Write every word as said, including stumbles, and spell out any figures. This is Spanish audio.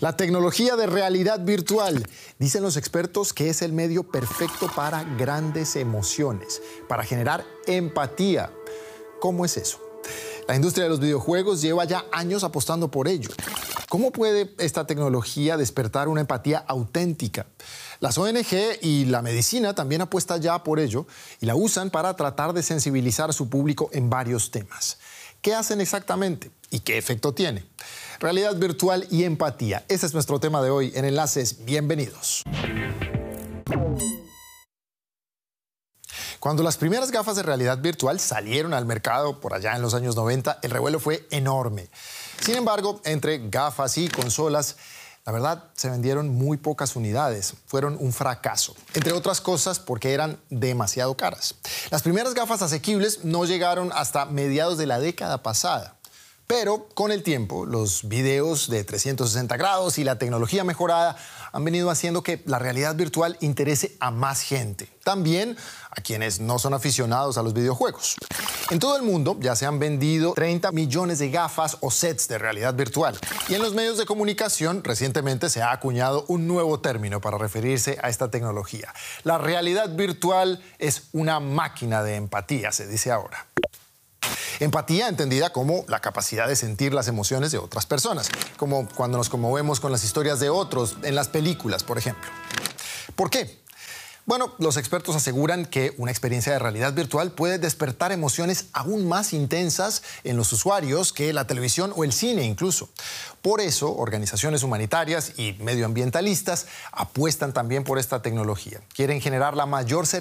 La tecnología de realidad virtual. Dicen los expertos que es el medio perfecto para grandes emociones, para generar empatía. ¿Cómo es eso? La industria de los videojuegos lleva ya años apostando por ello. ¿Cómo puede esta tecnología despertar una empatía auténtica? Las O N Ge y la medicina también apuestan ya por ello y la usan para tratar de sensibilizar a su público en varios temas. ¿Qué hacen exactamente y qué efecto tiene? Realidad virtual y empatía. Ese es nuestro tema de hoy en Enlaces. Bienvenidos. Cuando las primeras gafas de realidad virtual salieron al mercado por allá en los años noventa, el revuelo fue enorme. Sin embargo, entre gafas y consolas, la verdad, se vendieron muy pocas unidades. Fueron un fracaso, entre otras cosas porque eran demasiado caras. Las primeras gafas asequibles no llegaron hasta mediados de la década pasada. Pero con el tiempo, los videos de trescientos sesenta grados y la tecnología mejorada han venido haciendo que la realidad virtual interese a más gente. También a quienes no son aficionados a los videojuegos. En todo el mundo ya se han vendido treinta millones de gafas o sets de realidad virtual. Y en los medios de comunicación recientemente se ha acuñado un nuevo término para referirse a esta tecnología. La realidad virtual es una máquina de empatía, se dice ahora. Empatía entendida como la capacidad de sentir las emociones de otras personas, como cuando nos conmovemos con las historias de otros en las películas, por ejemplo. ¿Por qué? Bueno, los expertos aseguran que una experiencia de realidad virtual puede despertar emociones aún más intensas en los usuarios que la televisión o el cine incluso. Por eso, organizaciones humanitarias y medioambientalistas apuestan también por esta tecnología. Quieren generar la mayor cercanía